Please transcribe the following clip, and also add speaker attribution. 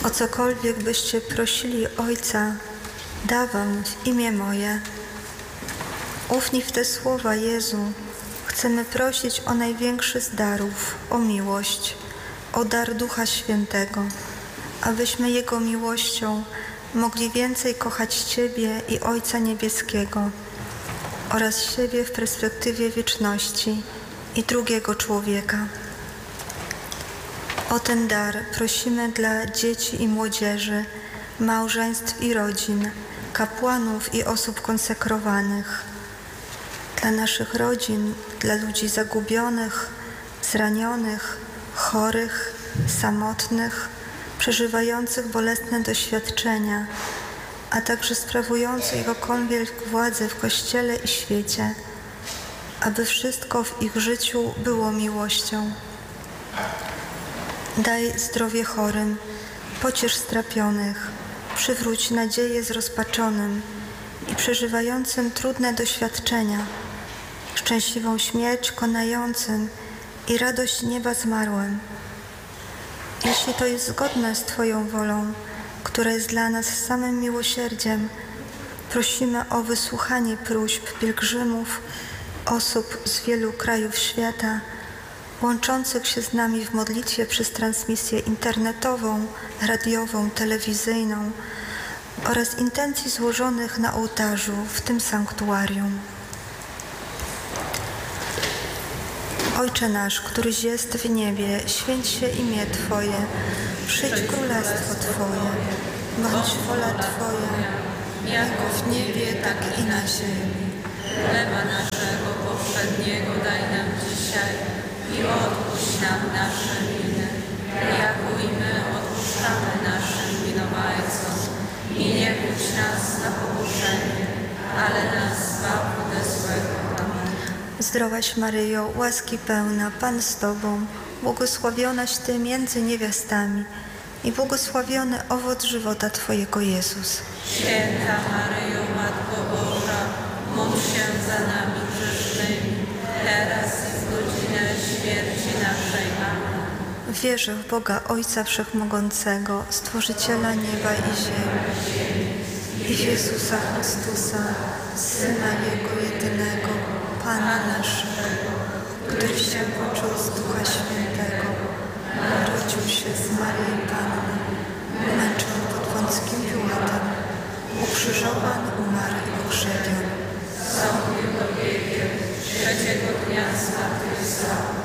Speaker 1: O cokolwiek byście prosili Ojca, da wam w imię moje. Ufni w te słowa, Jezu, chcemy prosić o największy z darów, o miłość, o dar Ducha Świętego, abyśmy Jego miłością mogli więcej kochać Ciebie i Ojca Niebieskiego oraz siebie w perspektywie wieczności i drugiego człowieka. O ten dar prosimy dla dzieci i młodzieży, małżeństw i rodzin, kapłanów i osób konsekrowanych, dla naszych rodzin, dla ludzi zagubionych, zranionych, chorych, samotnych, przeżywających bolesne doświadczenia, a także sprawujących jakąkolwiek władzę w Kościele i świecie, aby wszystko w ich życiu było miłością. Daj zdrowie chorym, pociesz strapionych, przywróć nadzieję zrozpaczonym i przeżywającym trudne doświadczenia, szczęśliwą śmierć konającym i radość nieba zmarłym. Jeśli to jest zgodne z Twoją wolą, która jest dla nas samym miłosierdziem, prosimy o wysłuchanie próśb pielgrzymów, osób z wielu krajów świata, łączących się z nami w modlitwie przez transmisję internetową, radiową, telewizyjną oraz intencji złożonych na ołtarzu w tym sanktuarium. Ojcze nasz, któryś jest w niebie, święć się imię Twoje, przyjdź królestwo Twoje, bądź wola Twoja, jako w niebie, tak i na ziemi.
Speaker 2: Chleba naszego powszedniego daj nam dzisiaj i odpuść nam nasze winy, jako i my odpuszczamy naszym winowajcom. I nie wódź nas na pokuszenie, ale nas zbaw ode złego.
Speaker 1: Zdrowaś Maryjo, łaski pełna, Pan z Tobą, błogosławionaś Ty między niewiastami i błogosławiony owoc żywota Twojego, Jezus.
Speaker 2: Święta Maryjo, Matko Boża, módl się za nami grzesznymi, teraz i w godzinę śmierci naszej. Amen.
Speaker 1: Wierzę w Boga Ojca Wszechmogącego, Stworzyciela nieba i ziemi, i w Jezusa Chrystusa, Syna Jego jedynego, Pana naszego, który się począł z Ducha Świętego, narodził się z Maryi Panny, męczony pod Pąckim Piłatem, ukrzyżowany, umarł i pogrzebiony.
Speaker 2: Wstąpił do piekieł, trzeciego dnia zmartwychwstał,